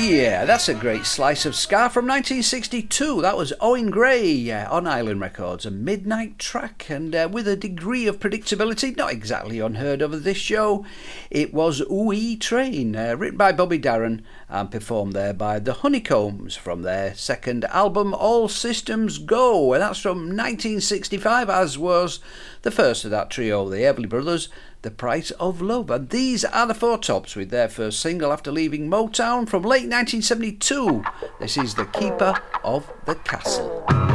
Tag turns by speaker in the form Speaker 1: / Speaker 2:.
Speaker 1: Yeah, that's a great slice of ska from 1962. That was Owen Gray on Island Records, a midnight track, and with a degree of predictability not exactly unheard of at this show. It was Ooey Train, written by Bobby Darin and performed there by the Honeycombs from their second album All Systems Go, and that's from 1965, as was the first of that trio, the Everly Brothers, The Price of Love. And these are the Four Tops with their first single after leaving Motown from late 1972. This is The Keeper of the Castle.